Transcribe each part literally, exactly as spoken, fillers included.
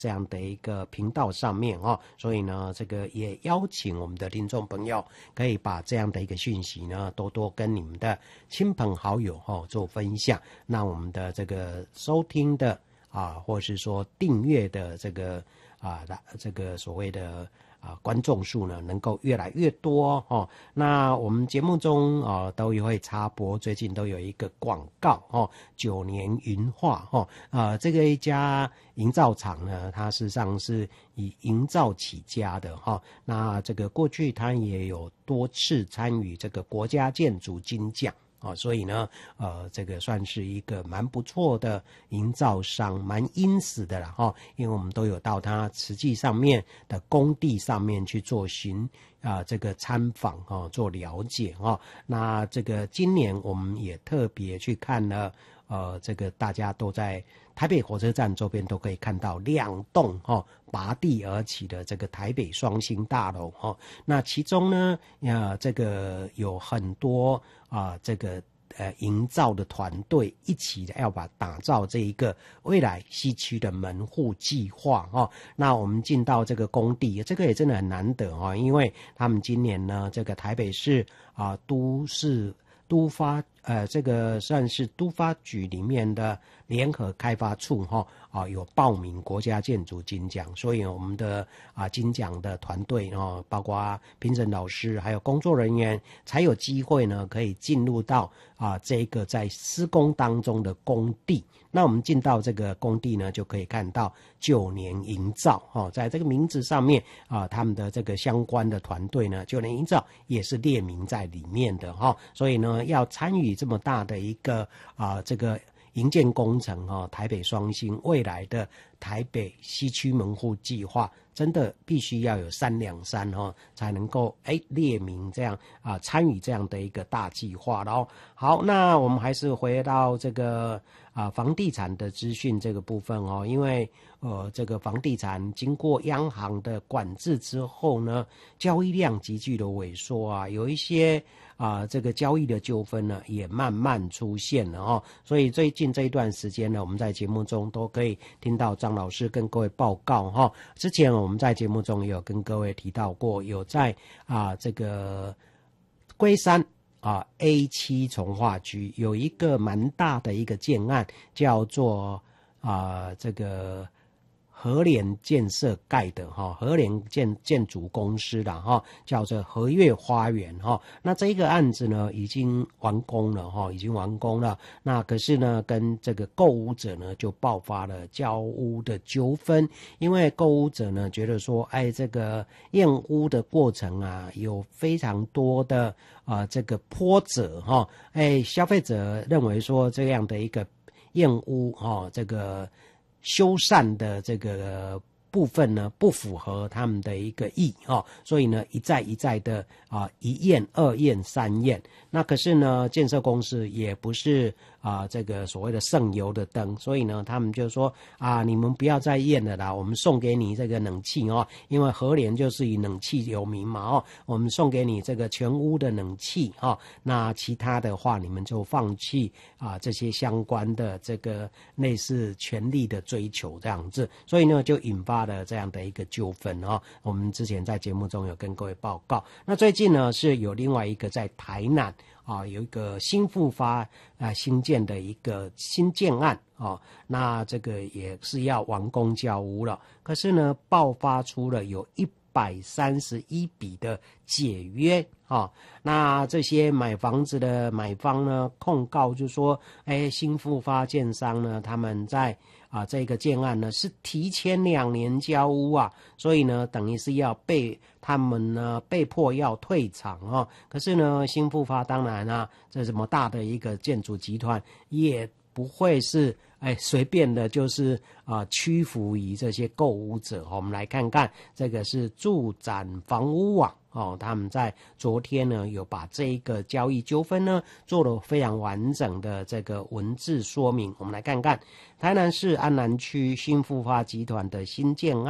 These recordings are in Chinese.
这样的一个频道上面哦，所以呢，这个也邀请我们的听众朋友可以把这样的一个讯息呢，多多跟你们的亲朋好友哦做分享，那我们的这个收听的啊，或是说订阅的这个啊，这个所谓的。啊，观众数呢能够越来越多哦。那我们节目中啊都会插播，最近都有一个广告哦，九年云画哦，啊这个一家营造厂呢，它事实上是以营造起家的哈、哦。那这个过去它也有多次参与这个国家建筑金奖。哦，所以呢，呃，这个算是一个蛮不错的营造商，蛮殷实的啦哈、哦。因为我们都有到他实际上面的工地上面去做巡啊、呃，这个参访哦，做了解哦。那这个今年我们也特别去看了，呃，这个大家都在台北火车站周边都可以看到两栋哦拔地而起的这个台北双星大楼哦。那其中呢，呃，这个有很多。啊，这个呃营造的团队一起要把打造这一个未来西区的门户计划哦。那我们进到这个工地，这个也真的很难得哦，因为他们今年呢，这个台北市啊都市都发呃这个算是都发局里面的联合开发处哈啊有报名国家建筑金奖，所以我们的啊金奖的团队哦，包括评审老师还有工作人员，才有机会呢可以进入到啊这个在施工当中的工地。那我们进到这个工地呢，就可以看到九年营造哦，在这个名字上面啊，他们的这个相关的团队呢，九年营造也是列明在里面的哈、哦。所以呢，要参与这么大的一个啊这个营建工程哈、哦，台北双星未来的台北西区门户计划，真的必须要有三两三哈，才能够哎列明这样啊参与这样的一个大计划了哦。好，那我们还是回到这个啊房地产的资讯这个部分哦，因为呃这个房地产经过央行的管制之后呢，交易量急剧的萎缩啊，有一些啊这个交易的纠纷呢也慢慢出现了哦，所以最近这一段时间呢，我们在节目中都可以听到张老师跟各位报告哈、哦。之前我们在节目中也有跟各位提到过，有在啊这个龟山啊 A 七 从化区有一个蛮大的一个建案，叫做啊这个和联建设盖的哈，和联建建筑公司的哈，叫做和悦花园哈。那这一个案子呢，已经完工了哈，已经完工了。那可是呢，跟这个购屋者呢，就爆发了交屋的纠纷，因为购屋者呢，觉得说，哎，这个验屋的过程啊，有非常多的啊、呃、这个波折哈，哎，消费者认为说这样的一个验屋哈，这个。修缮的这个部分呢，不符合他们的一个意哦，所以呢，一再一再的啊，一验、二验、三验。那可是呢，建设公司也不是啊这个所谓的省油的灯，所以呢，他们就说啊，你们不要再验了啦，我们送给你这个冷气哦，因为和联就是以冷气有名嘛哦，我们送给你这个全屋的冷气哦，那其他的话你们就放弃啊这些相关的这个类似权利的追求这样子，所以呢，就引发的这样的一个纠纷哦，我们之前在节目中有跟各位报告。那最近呢是有另外一个在台南啊，有一个新复发啊新建的一个新建案哦，那这个也是要完工交屋了，可是呢爆发出了有一百三十一笔的解约啊、哦，那这些买房子的买方呢控告就说，哎，新复发建商呢他们在啊，这个建案呢是提前两年交屋啊，所以呢，等于是要被他们呢被迫要退场哦。可是呢，新复发当然啊，这这么大的一个建筑集团也不会是哎随便的，就是啊屈服于这些购屋者。我们来看看，这个是住展房屋网。哦，他们在昨天呢有把这一个交易纠纷呢做了非常完整的这个文字说明。我们来看看台南市安南区新复发集团的新建案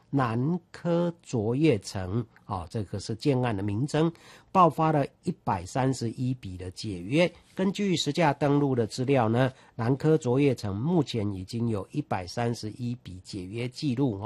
南科卓越城啊、哦，这个是建案的名称，爆发了一百三十一笔的解约。根据实价登录的资料呢，南科卓越城目前已经有一百三十一笔解约记录